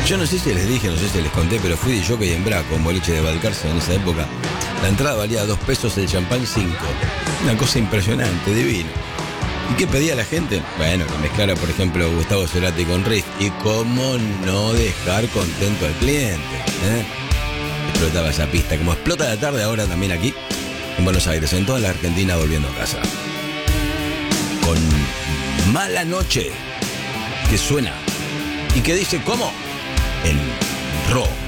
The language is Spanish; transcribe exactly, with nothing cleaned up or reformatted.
Yo no sé si les dije, no sé si les conté, pero fui de jockey en Braco, en boliche de Balcarce en esa época. La entrada valía dos pesos, el champán cinco. Una cosa impresionante, divino. ¿Y qué pedía la gente? Bueno, que mezclara, por ejemplo, Gustavo Cerati con Riff. Y cómo no dejar contento al cliente, ¿eh? Explotaba esa pista, como explota la tarde ahora también aquí, en Buenos Aires, en toda la Argentina, volviendo a casa. Con Mala Noche, que suena y que dice, ¿cómo? En rock.